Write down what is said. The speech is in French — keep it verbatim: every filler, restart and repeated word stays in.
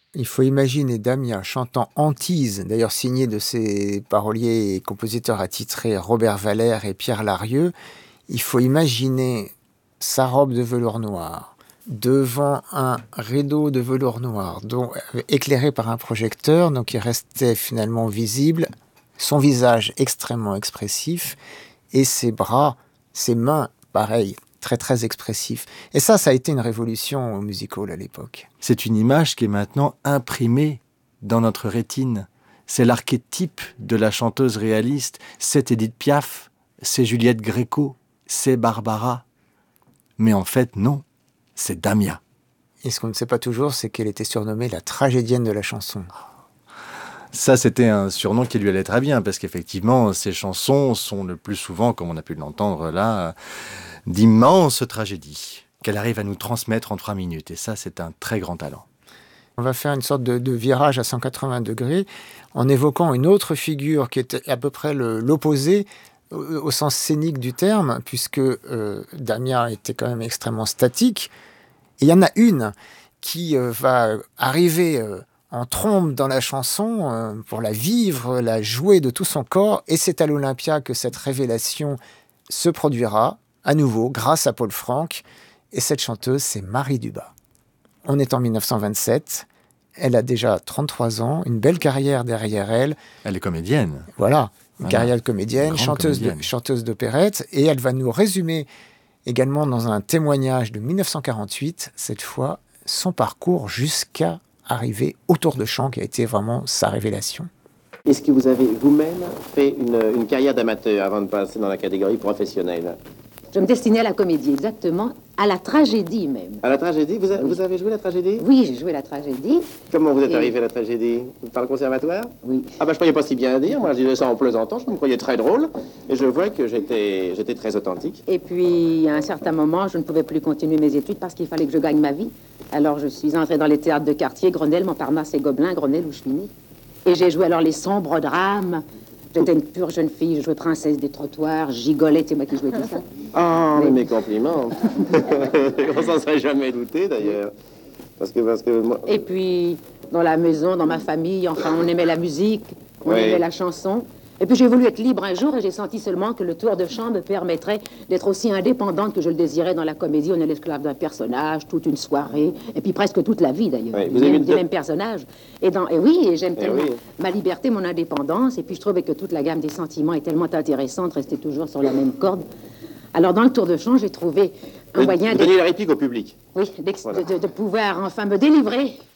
Il faut imaginer Damia chantant Antise, d'ailleurs signé de ses paroliers et compositeurs attitrés Robert Valère et Pierre Larieux. Il faut imaginer sa robe de velours noir, devant un rideau de velours noir, dont, éclairé par un projecteur, donc il restait finalement visible, son visage extrêmement expressif, et ses bras, ses mains, pareil, très très expressifs. Et ça, ça a été une révolution au musical à l'époque. C'est une image qui est maintenant imprimée dans notre rétine. C'est l'archétype de la chanteuse réaliste. C'est Édith Piaf, c'est Juliette Gréco, c'est Barbara. Mais en fait, non, c'est Damia. Et ce qu'on ne sait pas toujours, c'est qu'elle était surnommée la tragédienne de la chanson. Ça, c'était un surnom qui lui allait très bien, parce qu'effectivement, ses chansons sont le plus souvent, comme on a pu l'entendre là, d'immenses tragédies qu'elle arrive à nous transmettre en trois minutes. Et ça, c'est un très grand talent. On va faire une sorte de, de virage à cent quatre-vingts degrés en évoquant une autre figure qui est à peu près le, l'opposé au, au sens scénique du terme, puisque euh, Damia était quand même extrêmement statique. Et il y en a une qui euh, va arriver euh, en trombe dans la chanson euh, pour la vivre, la jouer de tout son corps. Et c'est à l'Olympia que cette révélation se produira à nouveau grâce à Paul Franck. Et cette chanteuse, c'est Marie Dubas. On est en mille neuf cent vingt-sept. Elle a déjà trente-trois ans, une belle carrière derrière elle. Elle est comédienne. Voilà, une Voilà. carrière de comédienne, chanteuse, comédienne. De, chanteuse d'opérette. Et elle va nous résumer également dans un témoignage de mille neuf cent quarante-huit, cette fois, son parcours jusqu'à arriver au Tour de Chant, qui a été vraiment sa révélation. Est-ce que vous avez vous-même fait une, une carrière d'amateur avant de passer dans la catégorie professionnelle? Je me destinais à la comédie, exactement, à la tragédie même. À la tragédie? Vous, a, Oui. vous avez joué la tragédie? Oui, j'ai joué la tragédie. Comment vous êtes Et- arrivé à la tragédie? Par le conservatoire? Oui. Ah bah je croyais pas si bien dire, moi je disais ça en plaisantant, je me croyais très drôle, et je vois que j'étais j'étais très authentique. Et puis, à un certain moment, je ne pouvais plus continuer mes études parce qu'il fallait que je gagne ma vie. Alors, je suis entrée dans les théâtres de quartier, Grenelle, Montparnasse et Gobelin, Grenelle où je finis. Et j'ai joué alors les sombres drames. J'étais une pure jeune fille, je jouais princesse des trottoirs, Gigolette, c'est moi qui jouais tout ça. Ah, mais Mais- mes compliments. On s'en serait jamais douté d'ailleurs. Parce que, parce que moi... Et puis, dans la maison, dans ma famille, enfin, on aimait la musique, on Oui. aimait la chanson. Et puis j'ai voulu être libre un jour et j'ai senti seulement que le tour de chant me permettrait d'être aussi indépendante que je le désirais dans la comédie. On est l'esclave d'un personnage, toute une soirée, et puis presque toute la vie d'ailleurs. Oui, vous Du avez même, eu du de- même personnage. Et, dans, et oui, et j'aime Eh tellement oui. ma liberté, mon indépendance, et puis je trouvais que toute la gamme des sentiments est tellement intéressante, rester toujours sur la même corde. Alors dans le tour de chant, j'ai trouvé un Vous moyen vous de, donnez la réplique au public. oui, d'ex- Voilà. de, de- de pouvoir enfin me délivrer